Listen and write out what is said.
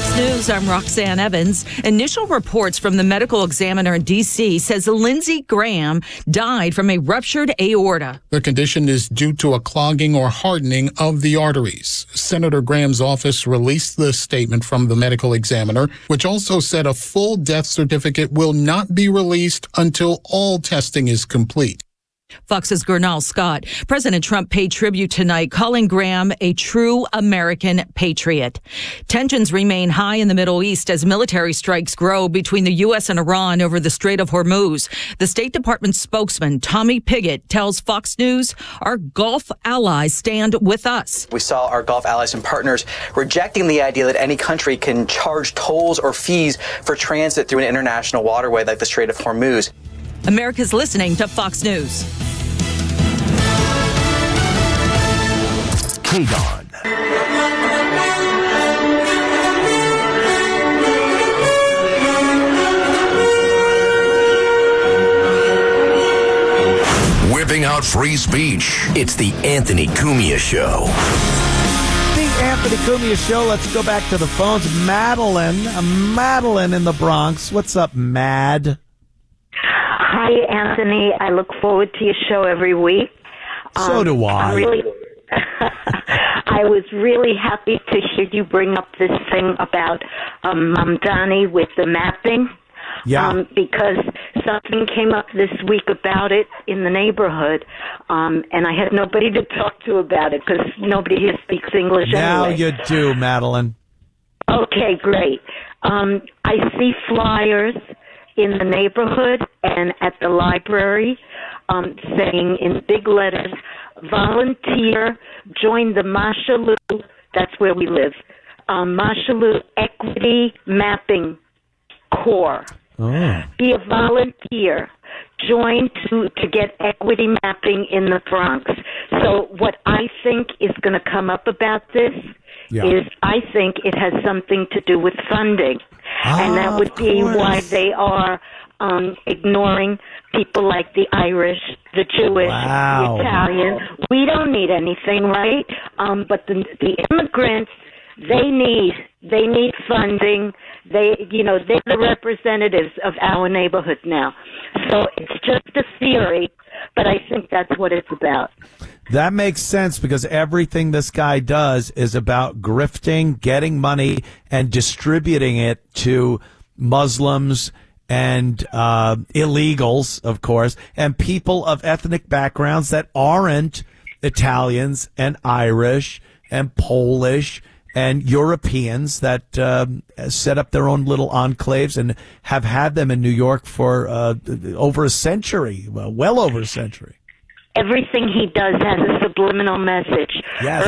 Fox News, I'm Roxanne Evans. Initial reports from the medical examiner in D.C. says Lindsey Graham died from a ruptured aorta. The condition is due to a clogging or hardening of the arteries. Senator Graham's office released the statement from the medical examiner, which also said a full death certificate will not be released until all testing is complete. Fox's Gernal Scott. President Trump paid tribute tonight, calling Graham a true American patriot. Tensions remain high in the Middle East as military strikes grow between the U.S. and Iran over the Strait of Hormuz. The State Department spokesman, Tommy Pigott, tells Fox News our Gulf allies stand with us. We saw our Gulf allies and partners rejecting the idea that any country can charge tolls or fees for transit through an international waterway like the Strait of Hormuz. America's listening to Fox News. KGON. Whipping out free speech. It's the Anthony Cumia Show. The Anthony Cumia Show. Let's go back to the phones. Madeline in the Bronx. What's up, Mad? Hi, Anthony. I look forward to your show every week. So do I. I was really happy to hear you bring up this thing about Mamdani with the mapping. Yeah. Because something came up this week about it in the neighborhood, and I had nobody to talk to about it because nobody here speaks English now anyway. You do, Madeline. Okay, great. I see flyers in the neighborhood and at the library saying in big letters, volunteer, join the Mashalou, that's where we live, Mashalou Equity Mapping Corps. Oh. Be a volunteer. Join to get equity mapping in the Bronx. So what I think is going to come up about this is I think it has something to do with funding. And that would be why they are ignoring people like the Irish, the Jewish, the Italian. We don't need anything, right? But the immigrants, they need funding. They're the representatives of our neighborhood now. So it's just a theory, but I think that's what it's about. That makes sense because everything this guy does is about grifting, getting money, and distributing it to Muslims and illegals, of course, and people of ethnic backgrounds that aren't Italians and Irish and Polish and Europeans that set up their own little enclaves and have had them in New York for over a century, well over a century. Everything he does has a subliminal message. Yes.